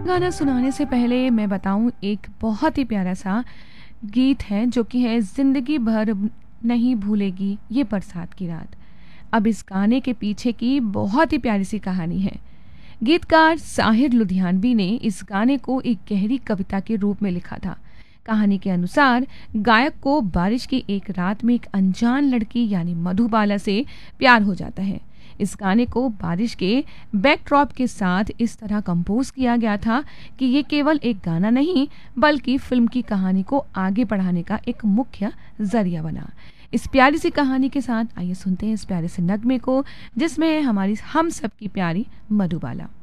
गाना सुनाने से पहले मैं बताऊं, एक बहुत ही प्यारा सा गीत है जो कि है जिंदगी भर नहीं भूलेगी ये बरसात की रात। अब इस गाने के पीछे की बहुत ही प्यारी सी कहानी है। गीतकार साहिर लुधियानवी ने इस गाने को एक गहरी कविता के रूप में लिखा था। कहानी के अनुसार गायक को बारिश की एक रात में एक अनजान लड़की यानी मधुबाला से प्यार हो जाता है। इस गाने को बारिश के बैकड्रॉप के साथ इस तरह कंपोज किया गया था कि ये केवल एक गाना नहीं बल्कि फिल्म की कहानी को आगे बढ़ाने का एक मुख्य जरिया बना। इस प्यारी सी कहानी के साथ आइए सुनते हैं इस प्यारे से नगमे को, जिसमें है हमारी हम सबकी प्यारी मधुबाला।